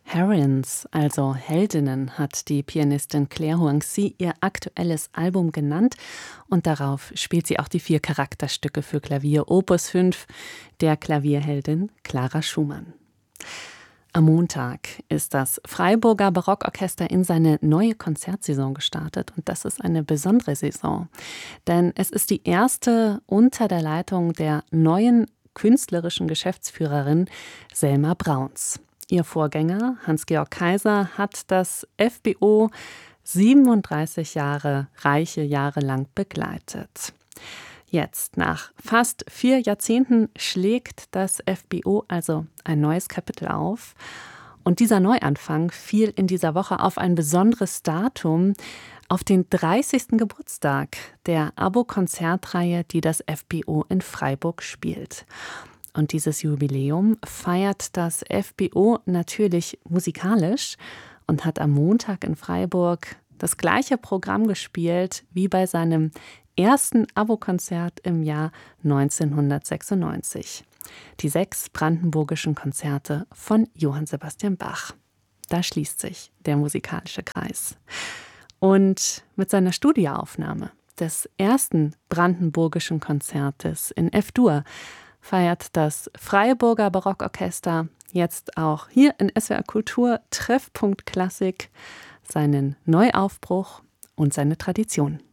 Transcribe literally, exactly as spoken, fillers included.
Heroines, also Heldinnen, hat die Pianistin Claire Huang-Si ihr aktuelles Album genannt und darauf spielt sie auch die vier Charakterstücke für Klavier Opus fünf der Klavierheldin Clara Schumann. Am Montag ist das Freiburger Barockorchester in seine neue Konzertsaison gestartet und das ist eine besondere Saison, denn es ist die erste unter der Leitung der neuen künstlerischen Geschäftsführerin Selma Brauns. Ihr Vorgänger Hans-Georg Kaiser hat das F B O siebenunddreißig Jahre, reiche Jahre lang begleitet. Jetzt, nach fast vier Jahrzehnten, schlägt das F B O also ein neues Kapitel auf. Und dieser Neuanfang fiel in dieser Woche auf ein besonderes Datum, auf den dreißigsten Geburtstag der Abo-Konzertreihe, die das F B O in Freiburg spielt. Und dieses Jubiläum feiert das F B O natürlich musikalisch und hat am Montag in Freiburg das gleiche Programm gespielt wie bei seinem ersten Abo-Konzert im Jahr neunzehnhundertsechsundneunzig. Die sechs brandenburgischen Konzerte von Johann Sebastian Bach. Da schließt sich der musikalische Kreis. Und mit seiner Studioaufnahme des ersten brandenburgischen Konzertes in F-Dur feiert das Freiburger Barockorchester jetzt auch hier in S W R Kultur Treffpunkt Klassik seinen Neuaufbruch und seine Tradition.